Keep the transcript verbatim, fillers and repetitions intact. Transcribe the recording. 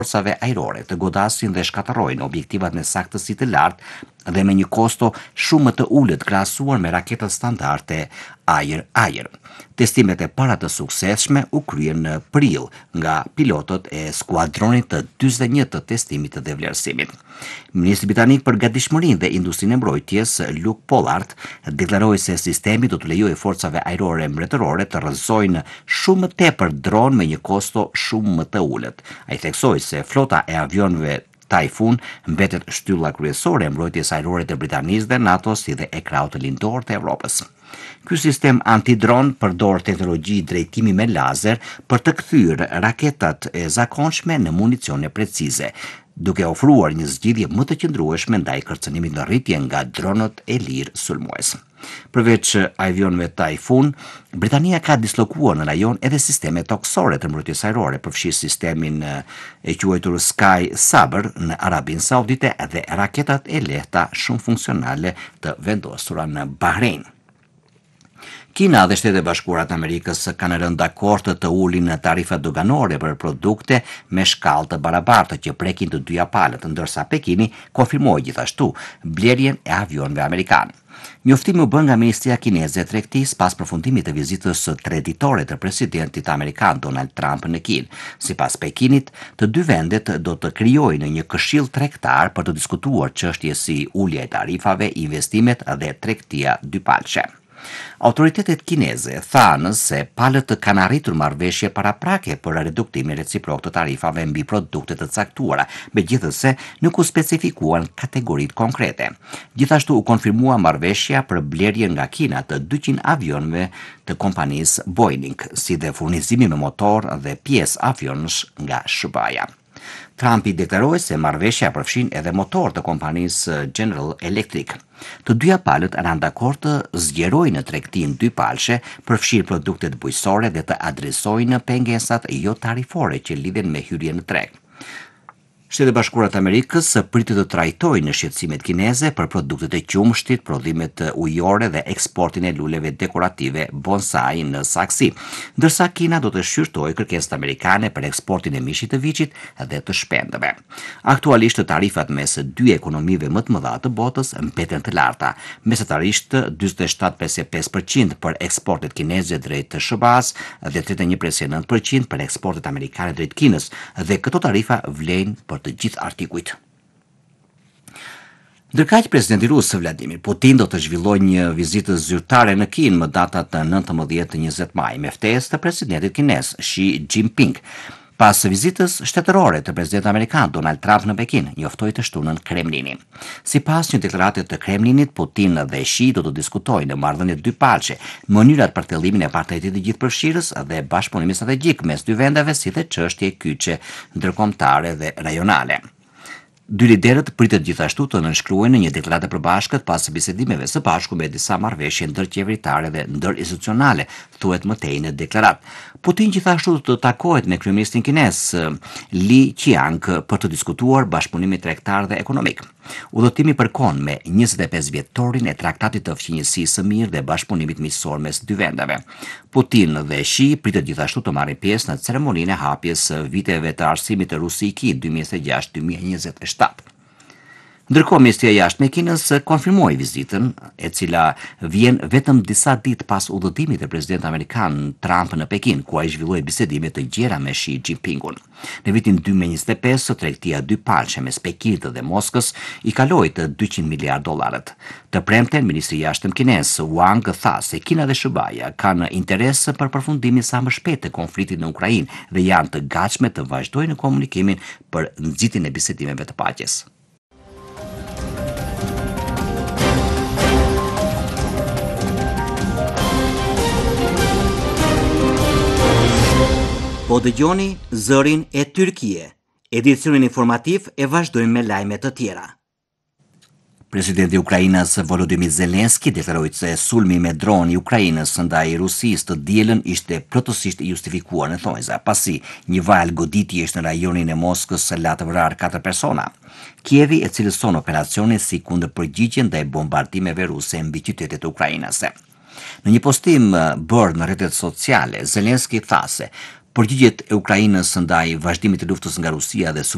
forcave ajrore të godasin dhe shkatërrojnë objektivat me saktësi të lartë dhe me një kosto shumë më të ulët krahasuar me raketat standarde ajër-ajër. Testimet e para të suksesshme u kryen në prill nga pilotët e skuadronit të dyzet e një të testimit të vlerësimit. Ministri britanik për gatishmërinë dhe industrinë e mbrojtjes, Luke Pollard, deklaroi se sistemi do të lejojë forcave ajrore mbretërore të rrëzojnë shumë më tepër dron me një kosto shumë më të ulët. Ai theksoi se flota e avionëve Typhoon mbetet shtylla kryesore e mbrojtjes ajrore të Britanisë dhe NATO si dhe e krahut lindor të Evropës. Ky sistem antidron përdor teknologji drejtimi me lazer për të kthyer raketat e zakonshme në municione precize, duke ofruar një zgjidhje më të qëndrueshme ndaj kërcënimit në rritje nga dronët e lirë sulmues. Përveç avionëve Typhoon, Britania ka dislokuar në rajon edhe sisteme toksore të mbrojtjes ajrore, përfshirë sistemin e quajtur Sky Sabre në Arabinë Saudite dhe raketat e lehta shumë funksionale të vendosura në Bahrein. Kina dhe Shtetet Bashkuara të Amerikës kanë rënë dakord të ulin tarifat doganore për produkte me shkallë të barabartë që prekin të dyja palët, ndërsa Pekini konfirmoi gjithashtu blerjen e avionëve amerikanë. Njoftimi u bë nga Ministria Kineze e Tregtisë pas përfundimit të vizitës së tre ditore të presidentit amerikan Donald Trump në Kinë. Sipas Pekinit, të dy vendet do të krijojnë një këshill tregtar për të diskutuar çështje si ulja e tarifave, investimet dhe tregtia dypalëshe. Autoritetet kineze thanë se palët kanë arritur marrëveshje paraprake për reduktimin reciprok të tarifave mbi produkte të caktuara, megjithëse nuk u specifikuan kategoritë konkrete. Gjithashtu u konfirmua marrëveshja për blerjen nga Kina të dyqind avionëve të kompanisë Boeing, si dhe furnizimi me motor dhe pjesë avionësh nga S B A. Trumpi deklaroi se marrëveshja përfshin edhe motor të kompanisë General Electric. Të dyja palët janë dakord të zgjerojnë tregtinë dypalëshe, përfshirë produktet bujqësore dhe të adresojnë pengesat jo tarifore që lidhen me hyrjen në treg. Shtetet Bashkuara të Amerikës pritet të trajtojnë në shqetësimet kineze për produktet e qumshtit, prodhimet ujore dhe eksportin e luleve dekorative bonsai në saksi, ndërsa Kina do të shqyrtojë kërkesat amerikane për eksportin e mishit të viçit dhe të shpendëve. Aktualisht tarifat mes dy ekonomive më të mëdha të botës mbeten të larta, mesatarisht dyzet e shtat pikë pesë e pesë përqind për eksportet kineze drejt S B A-s dhe tridhjet e një pikë nëntë përqind për eksportet amerikane drejt Kinës, dhe këto tarifa vlejnë për të gjithë artikujt. Ndërkaq, presidenti rus Vladimir Putin do të zhvillojë një vizitë zyrtare në Kinë më datat nëntëmbëdhjetë e njëzet maj me ftesë të presidentit kinez Xi Jinping. Pas vizitës shtetërore të presidentit amerikan Donald Trump në Pekin, njoftoi të shtunën Kremlini. Sipas një deklarate të Kremlinit, Putin dhe Xi do të diskutojnë marrëdhënie dypalëshe, mënyrat për thellimin e partneritetit të gjithëpërfshirës dhe bashkëpunimit strategjik mes dy vendeve, si dhe çështje kyçe ndërkombëtare dhe rajonale. Dy liderët pritet gjithashtu të nënshkruajnë një deklaratë e përbashkët pas bisedimeve së bashku me disa marrëveshje ndërqeveritare dhe ndërinstitucionale, thuhet më tej në deklaratë. Putin gjithashtu të takohet me kryeministrin kinez Li Qiang për të diskutuar bashkëpunimin tregtar dhe ekonomik. Udhëtimi përkon me njëzet e pesë vjetorin e traktatit të fqinjësisë së mirë dhe bashkëpunimit miqësor mes dy vendeve. Putin dhe Xi pritet gjithashtu të marrin pjesë në ceremoninë e hapjes së viteve të arsimit të Rusi-Ki dy mijë e njëzet e gjashtë dy mijë e njëzet e shtatë. Ndërkohë, Ministria e Jashtme e Kinës konfirmoi vizitën, e cila vjen vetëm disa ditë pas udhëtimit të presidentit amerikan Trump në Pekin, ku ai zhvilloi bisedime të gjera me Xi Jinpingun. Në vitin dy mijë e njëzet e pesë, tregtia dypalëshe mes Pekinit dhe Moskës i kaloi të dyqind miliardë dollarët. Të premten, ministri i jashtëm kinez Wang tha se Kina dhe S B A kanë interes për përfundimin sa më shpejt të konfliktit në Ukrainë dhe janë të gatshme të vazhdojnë komunikimin për nxitjen e bisedimeve të paqes. Po dëgjoni zërin e Tyrkie. Edicionin informativ e vazhdojmë me lajme të tjera. Presidenti i Ukrainës Volodymyr Zelensky deklaroi se sulmi me dron i Ukrainës ndaj Rusisë të dielën ishte plotësisht i justifikuar në thonjza, pasi një val goditjesh në rajonin e Moskës la të vrarë katër persona. Kievi e cilëson operacionin si kundërpërgjigje ndaj bombardimeve ruse mbi qytetet ukrainase. Në një postim bërë në rrjetet sociale, Zelensky tha se përgjigjet e Ukrainës ndaj vazhdimit të luftës nga Rusia dhe